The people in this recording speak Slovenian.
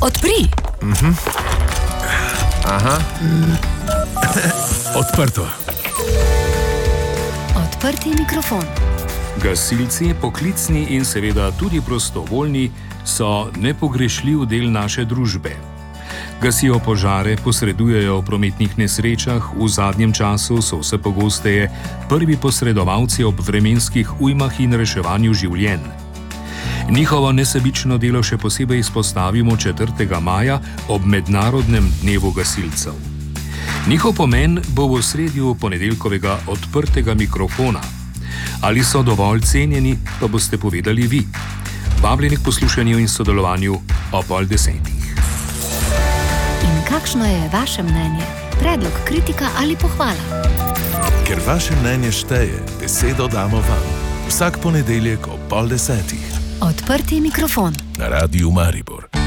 Odpri. Aha. Odprto. Odprti mikrofon. Gasilci, poklicni in seveda tudi prostovoljni, so nepogrešljiv del naše družbe. Gasijo požare, posredujejo v prometnih nesrečah, v zadnjem času so vse pogosteje prvi posredovalci ob vremenskih ujmah in reševanju življenj. Njihovo nesebično delo še posebej izpostavimo 4. maja ob Mednarodnem dnevu gasilcev. Njihov pomen bo v ospredju ponedeljkovega odprtega mikrofona. Ali so dovolj cenjeni, pa boste povedali vi. Vabljeni k poslušanju in sodelovanju ob 9:30. In kakšno je vaše mnenje? Predlog, kritika ali pohvala? Ker vaše mnenje šteje, besedo damo vam. Vsak ponedeljek ob 9:30. Odprti mikrofon. Na Radiu Maribor.